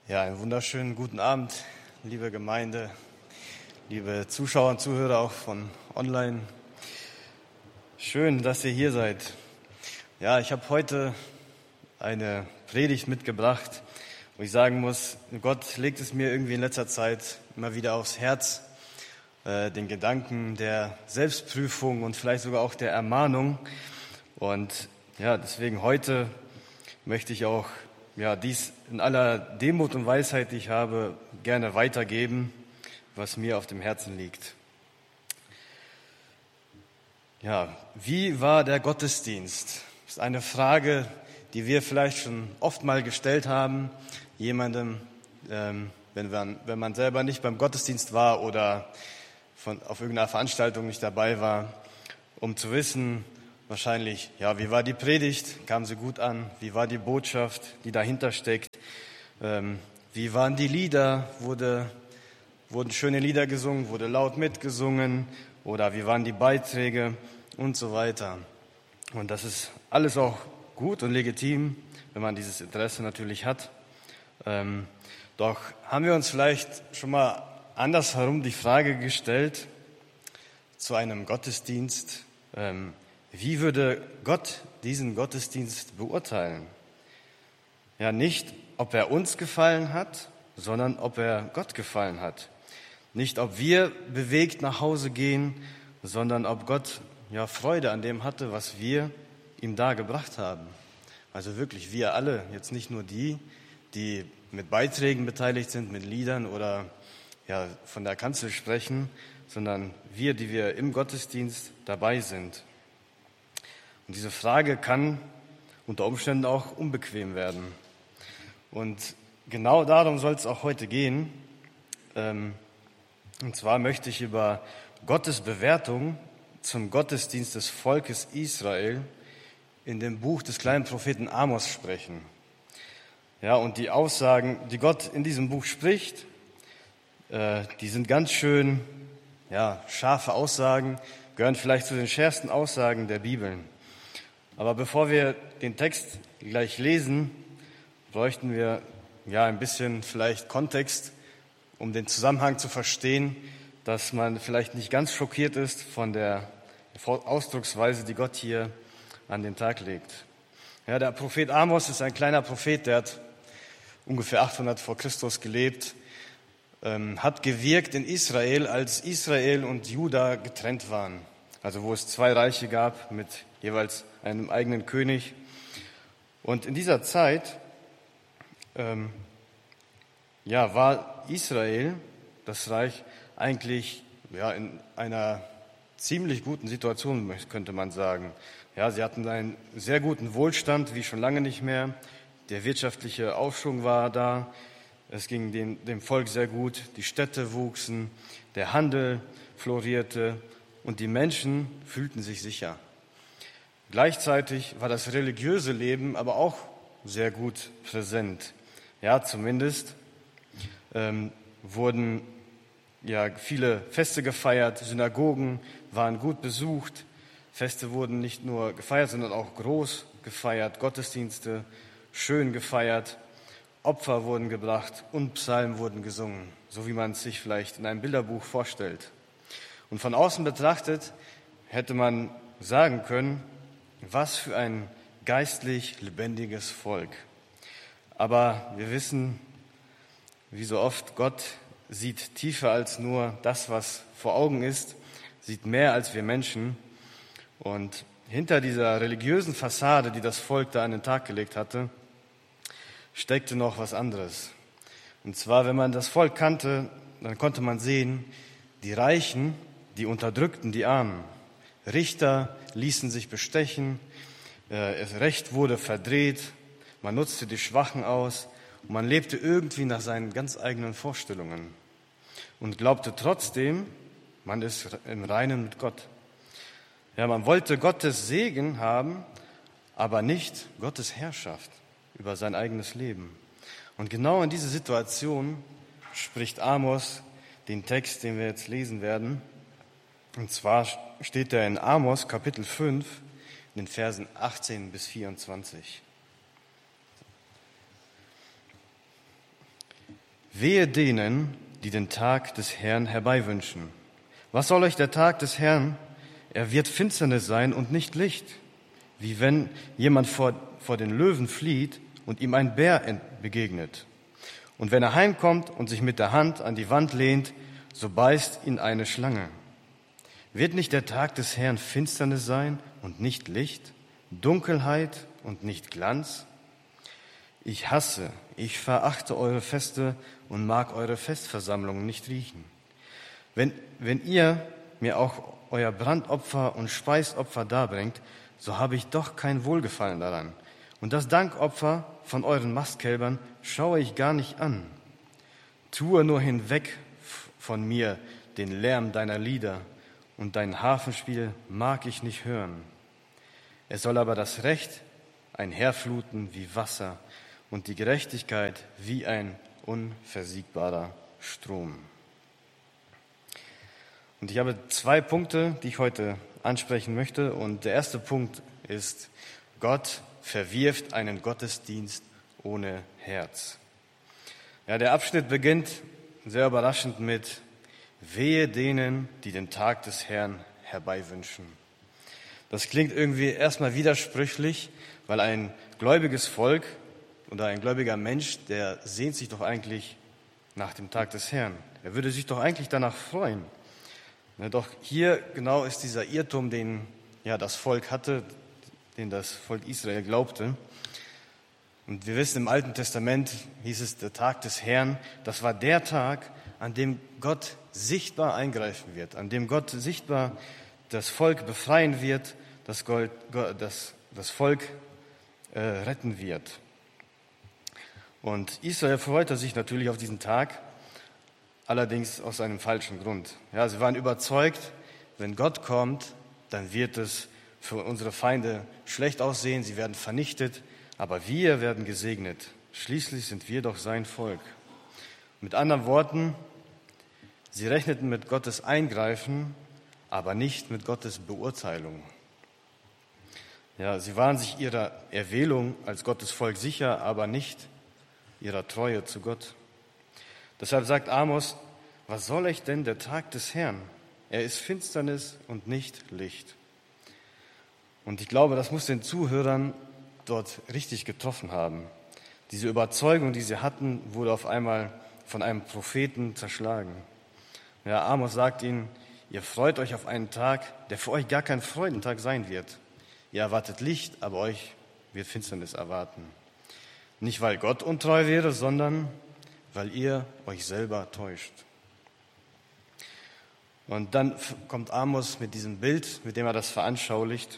Ja, einen wunderschönen guten Abend, liebe Gemeinde, liebe Zuschauer und Zuhörer auch von online. Schön, dass ihr hier seid. Ja, ich habe heute eine Predigt mitgebracht, wo ich sagen muss, Gott legt es mir irgendwie in letzter Zeit immer wieder aufs Herz, den Gedanken der Selbstprüfung und vielleicht sogar auch der Ermahnung. Und ja, deswegen heute möchte ich auch dies in aller Demut und Weisheit, die ich habe, gerne weitergeben, was mir auf dem Herzen liegt. Ja, wie war der Gottesdienst? Das ist eine Frage, die wir vielleicht schon oft mal gestellt haben, jemandem, wenn man selber nicht beim Gottesdienst war oder auf irgendeiner Veranstaltung nicht dabei war, um zu wissen, wahrscheinlich, ja, wie war die Predigt? Kam sie gut an? Wie war die Botschaft, die dahinter steckt? Wie waren die Lieder? Wurden schöne Lieder gesungen? Wurde laut mitgesungen? Oder wie waren die Beiträge? Und so weiter. Und das ist alles auch gut und legitim, wenn man dieses Interesse natürlich hat. Doch haben wir uns vielleicht schon mal andersherum die Frage gestellt zu einem Gottesdienst, wie würde Gott diesen Gottesdienst beurteilen? Ja, nicht, ob er uns gefallen hat, sondern ob er Gott gefallen hat. Nicht, ob wir bewegt nach Hause gehen, sondern ob Gott Freude an dem hatte, was wir ihm da gebracht haben. Also wirklich wir alle, jetzt nicht nur die mit Beiträgen beteiligt sind, mit Liedern oder von der Kanzel sprechen, sondern wir, die wir im Gottesdienst dabei sind. Und diese Frage kann unter Umständen auch unbequem werden. Und genau darum soll es auch heute gehen. Und zwar möchte ich über Gottes Bewertung zum Gottesdienst des Volkes Israel in dem Buch des kleinen Propheten Amos sprechen. Ja, und die Aussagen, die Gott in diesem Buch spricht, die sind ganz schön, scharfe Aussagen, gehören vielleicht zu den schärfsten Aussagen der Bibel. Aber bevor wir den Text gleich lesen, bräuchten wir ein bisschen vielleicht Kontext, um den Zusammenhang zu verstehen, dass man vielleicht nicht ganz schockiert ist von der Ausdrucksweise, die Gott hier an den Tag legt. Ja, der Prophet Amos ist ein kleiner Prophet, der hat ungefähr 800 vor Christus gelebt, hat gewirkt in Israel, als Israel und Juda getrennt waren. Also wo es zwei Reiche gab mit jeweils einem eigenen König. Und in dieser Zeit war Israel, das Reich, eigentlich in einer ziemlich guten Situation, könnte man sagen. Ja, sie hatten einen sehr guten Wohlstand, wie schon lange nicht mehr. Der wirtschaftliche Aufschwung war da. Es ging dem Volk sehr gut. Die Städte wuchsen, der Handel florierte und die Menschen fühlten sich sicher. Gleichzeitig war das religiöse Leben aber auch sehr gut präsent. Ja, zumindest wurden viele Feste gefeiert, Synagogen waren gut besucht, Feste wurden nicht nur gefeiert, sondern auch groß gefeiert, Gottesdienste schön gefeiert, Opfer wurden gebracht und Psalmen wurden gesungen, so wie man es sich vielleicht in einem Bilderbuch vorstellt. Und von außen betrachtet hätte man sagen können, was für ein geistlich lebendiges Volk. Aber wir wissen, wie so oft, Gott sieht tiefer als nur das, was vor Augen ist, sieht mehr als wir Menschen. Und hinter dieser religiösen Fassade, die das Volk da an den Tag gelegt hatte, steckte noch was anderes. Und zwar, wenn man das Volk kannte, dann konnte man sehen, die Reichen, die unterdrückten die Armen. Richter ließen sich bestechen, das Recht wurde verdreht, man nutzte die Schwachen aus und man lebte irgendwie nach seinen ganz eigenen Vorstellungen und glaubte trotzdem, man ist im Reinen mit Gott. Ja, man wollte Gottes Segen haben, aber nicht Gottes Herrschaft über sein eigenes Leben. Und genau in diese Situation spricht Amos den Text, den wir jetzt lesen werden. Und zwar steht er in Amos Kapitel 5, in den Versen 18 bis 24. Wehe denen, die den Tag des Herrn herbeiwünschen. Was soll euch der Tag des Herrn? Er wird Finsternis sein und nicht Licht. Wie wenn jemand vor den Löwen flieht und ihm ein Bär begegnet. Und wenn er heimkommt und sich mit der Hand an die Wand lehnt, so beißt ihn eine Schlange. Wird nicht der Tag des Herrn Finsternis sein und nicht Licht, Dunkelheit und nicht Glanz? Ich hasse, ich verachte eure Feste und mag eure Festversammlungen nicht riechen. Wenn ihr mir auch euer Brandopfer und Speisopfer darbringt, so habe ich doch kein Wohlgefallen daran. Und das Dankopfer von euren Mastkälbern schaue ich gar nicht an. Tue nur hinweg von mir den Lärm deiner Lieder, und dein Harfenspiel mag ich nicht hören. Es soll aber das Recht einherfluten wie Wasser und die Gerechtigkeit wie ein unversiegbarer Strom. Und ich habe 2 Punkte, die ich heute ansprechen möchte. Und der erste Punkt ist, Gott verwirft einen Gottesdienst ohne Herz. Ja, der Abschnitt beginnt sehr überraschend mit: Wehe denen, die den Tag des Herrn herbeiwünschen. Das klingt irgendwie erstmal widersprüchlich, weil ein gläubiges Volk oder ein gläubiger Mensch, der sehnt sich doch eigentlich nach dem Tag des Herrn. Er würde sich doch eigentlich danach freuen. Doch hier genau ist dieser Irrtum, den das Volk hatte, den das Volk Israel glaubte. Und wir wissen, im Alten Testament hieß es, der Tag des Herrn, das war der Tag, an dem Gott sichtbar eingreifen wird, an dem Gott sichtbar das Volk befreien wird, das Volk retten wird. Und Israel freute sich natürlich auf diesen Tag, allerdings aus einem falschen Grund. Ja, sie waren überzeugt, wenn Gott kommt, dann wird es für unsere Feinde schlecht aussehen, sie werden vernichtet, aber wir werden gesegnet. Schließlich sind wir doch sein Volk. Mit anderen Worten, sie rechneten mit Gottes Eingreifen, aber nicht mit Gottes Beurteilung. Ja, sie waren sich ihrer Erwählung als Gottes Volk sicher, aber nicht ihrer Treue zu Gott. Deshalb sagt Amos, was soll euch denn der Tag des Herrn? Er ist Finsternis und nicht Licht. Und ich glaube, das muss den Zuhörern dort richtig getroffen haben. Diese Überzeugung, die sie hatten, wurde auf einmal von einem Propheten zerschlagen. Ja, Amos sagt ihnen, ihr freut euch auf einen Tag, der für euch gar kein Freudentag sein wird. Ihr erwartet Licht, aber euch wird Finsternis erwarten. Nicht, weil Gott untreu wäre, sondern weil ihr euch selber täuscht. Und dann kommt Amos mit diesem Bild, mit dem er das veranschaulicht,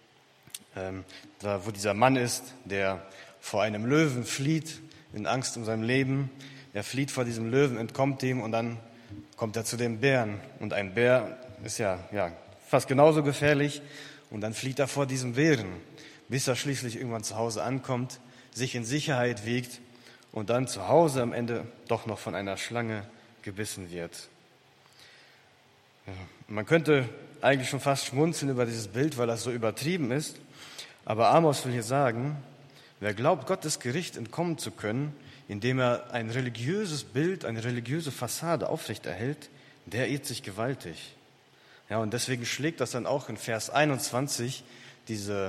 da wo dieser Mann ist, der vor einem Löwen flieht, in Angst um sein Leben. Er flieht vor diesem Löwen, entkommt ihm und dann kommt er zu dem Bären. Und ein Bär ist ja fast genauso gefährlich. Und dann flieht er vor diesem Bären, bis er schließlich irgendwann zu Hause ankommt, sich in Sicherheit wiegt und dann zu Hause am Ende doch noch von einer Schlange gebissen wird. Ja, man könnte eigentlich schon fast schmunzeln über dieses Bild, weil das so übertrieben ist. Aber Amos will hier sagen, wer glaubt, Gottes Gericht entkommen zu können, indem er ein religiöses Bild, eine religiöse Fassade aufrechterhält, der irrt sich gewaltig. Ja, und deswegen schlägt das dann auch in Vers 21 diese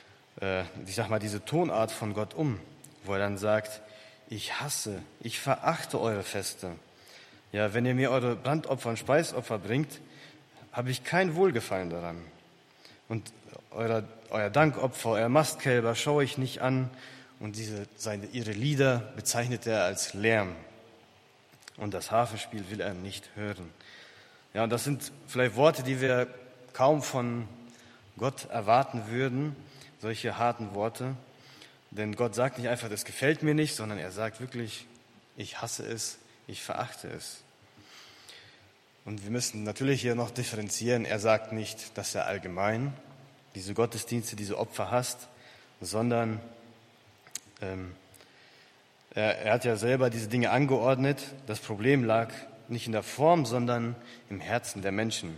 Tonart von Gott um, wo er dann sagt, ich hasse, ich verachte eure Feste. Ja, wenn ihr mir eure Brandopfer und Speisopfer bringt, habe ich kein Wohlgefallen daran. Und euer Dankopfer, euer Mastkälber schaue ich nicht an. Und ihre Lieder bezeichnet er als Lärm. Und das Harfenspiel will er nicht hören. Ja, und das sind vielleicht Worte, die wir kaum von Gott erwarten würden, solche harten Worte. Denn Gott sagt nicht einfach, das gefällt mir nicht, sondern er sagt wirklich, ich hasse es, ich verachte es. Und wir müssen natürlich hier noch differenzieren. Er sagt nicht, dass er allgemein diese Gottesdienste, diese Opfer hasst, sondern er hat ja selber diese Dinge angeordnet. Das Problem lag nicht in der Form, sondern im Herzen der Menschen.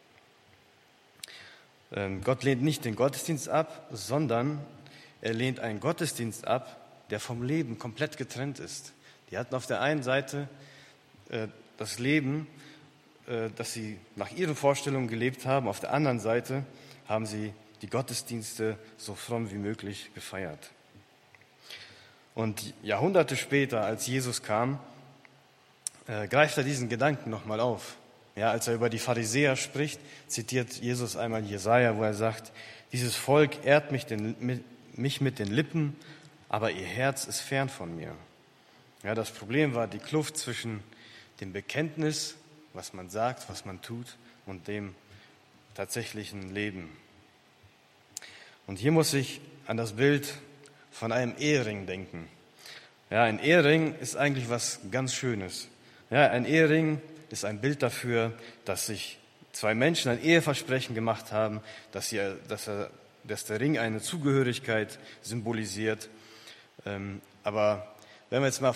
Gott lehnt nicht den Gottesdienst ab, sondern er lehnt einen Gottesdienst ab, der vom Leben komplett getrennt ist, Die hatten auf der einen Seite das Leben, das sie nach ihren Vorstellungen gelebt haben. Auf der anderen Seite haben sie die Gottesdienste so fromm wie möglich gefeiert. Und Jahrhunderte später, als Jesus kam, greift er diesen Gedanken nochmal auf. Ja, als er über die Pharisäer spricht, zitiert Jesus einmal Jesaja, wo er sagt, dieses Volk ehrt mich mit den Lippen, aber ihr Herz ist fern von mir. Ja, das Problem war die Kluft zwischen dem Bekenntnis, was man sagt, was man tut, und dem tatsächlichen Leben. Und hier muss ich an das Bild von einem Ehering denken. Ja, ein Ehering ist eigentlich was ganz Schönes. Ja, ein Ehering ist ein Bild dafür, dass sich zwei Menschen ein Eheversprechen gemacht haben, dass der Ring eine Zugehörigkeit symbolisiert. Aber wenn wir jetzt mal